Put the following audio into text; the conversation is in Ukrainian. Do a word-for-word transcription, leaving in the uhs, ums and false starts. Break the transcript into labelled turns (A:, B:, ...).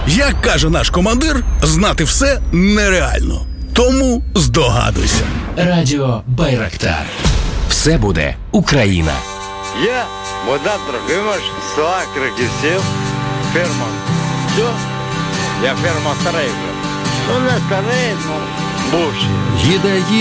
A: Як каже наш командир, знати все нереально. Тому здогадуйся.
B: Радіо Байрактар. Все буде Україна.
C: Я, Богдан Трохимович, з села Криківців, ферма. Все, я ферма старий вже. Ну, не старий, ну, бувший.
B: Їде